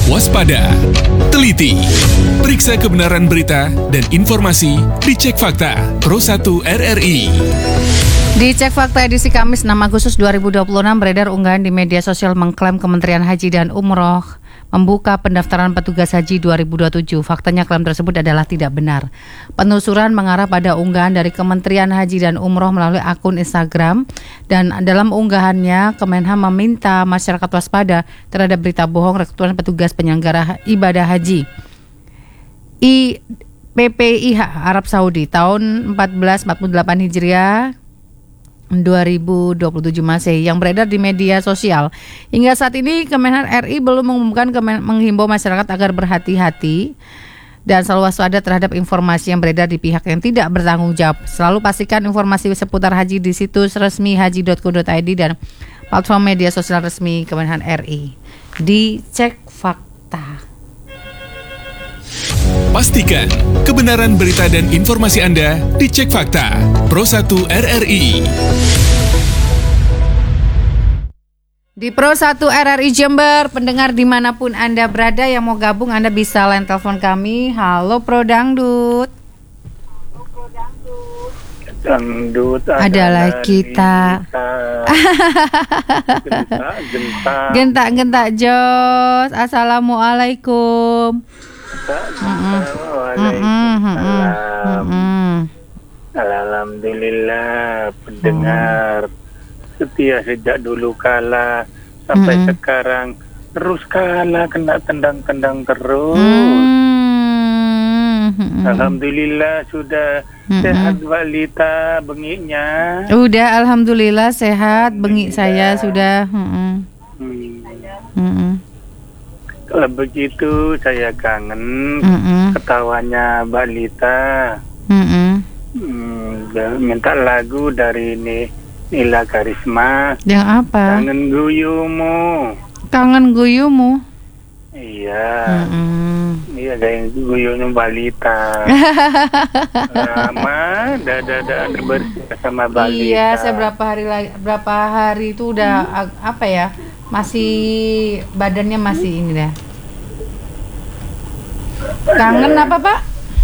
Waspada, teliti, periksa kebenaran berita dan informasi di Cek Fakta Pro 1 RRI. Di Cek Fakta edisi Kamis 6 Agustus 2026 beredar unggahan di media sosial mengklaim Kementerian Haji dan Umroh membuka pendaftaran petugas haji 2027. Faktanya klaim tersebut adalah tidak benar. Penelusuran mengarah pada unggahan dari Kementerian Haji dan Umroh melalui akun Instagram, dan dalam unggahannya Kemenham meminta masyarakat waspada terhadap berita bohong rekrutan petugas penyelenggara ibadah haji PPIH Arab Saudi tahun 1448 Hijriah 2027 Masehi yang beredar di media sosial. Hingga saat ini Kemenhan RI belum mengumumkan menghimbau masyarakat agar berhati-hati dan selalu waspada terhadap informasi yang beredar di pihak yang tidak bertanggung jawab. Selalu pastikan informasi seputar haji di situs resmi haji.co.id dan platform media sosial resmi Kemenhan RI. Di Cek Fakta. Pastikan kebenaran berita dan informasi Anda di Cek Fakta Pro 1 RRI. Di Pro 1 RRI Jember, pendengar dimanapun Anda berada yang mau gabung, Anda bisa line telepon kami. Halo Pro Dangdut. Dangdut adalah kita. Gentak-gentak Jos. Assalamualaikum. Alhamdulillah, pendengar setia sejak dulu kala sampai sekarang terus kala kena tendang-tendang terus. Alhamdulillah sudah sehat balita bengiknya. Udah alhamdulillah sehat bengik saya sudah. Kalau begitu saya kangen ketawanya balita. Minta lagu dari Nila Karisma. Yang apa? Kangen guyumu. Kangen guyumu. Iya. Iya, kayak guyunya balita. Lama dah bersama balita. Iya, saya berapa hari itu udah apa ya? Masih badannya masih ini dah. Kangen apa, Pak?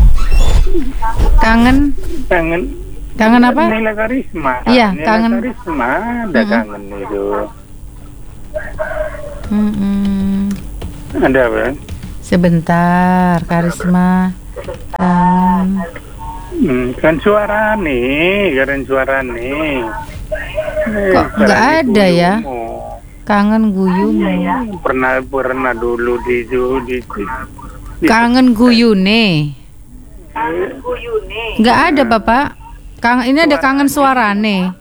Kangen apa? Nila Karisma. Iya, Nila kangen. Karisma, ada kangen itu. Ada apa? Sebentar, Karisma. Kan suara nih, keren suara nih. Kok nggak ada ya? Kangen guyumu. Pernah dulu di Kangen guyune. Nggak ada Bapak. Ini ada kangen suarane.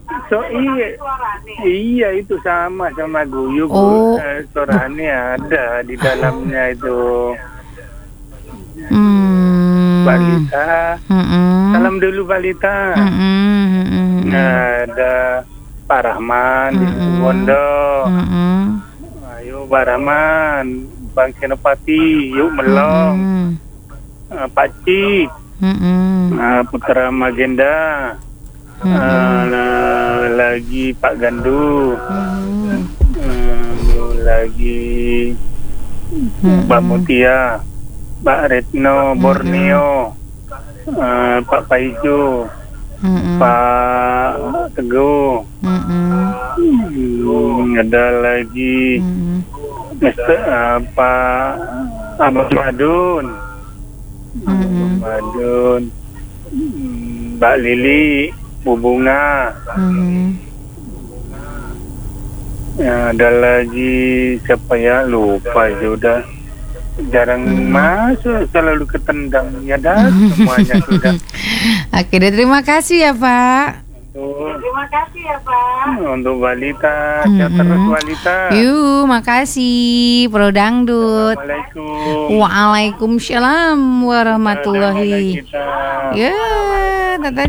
Iya itu sama guyu. Suarane ada di dalamnya itu. Balita. Salam dulu balita. Ada Pak Rahman di Wondo. Ayo Pak Rahman, Bang Senopati, yuk melong. Pak Cik, Putra Magenda, lagi Pak Gandu, lagi Mbak Mutia, Pak Retno Borneo, Pak Paijo, Pak Teguh, ada lagi Pak Abang Madun, Mbak Lili, Bu Bunga, ada lagi siapa ya, lupa sudah. Jarang masuk, selalu ketendang ya dah semuanya sudah. Oke, terima kasih ya Pak. Terima kasih ya Pak. Untuk balita, terus balita. Yuk, makasih Pro Dangdut. Assalamualaikum. Waalaikumsalam warahmatullahi. Ya,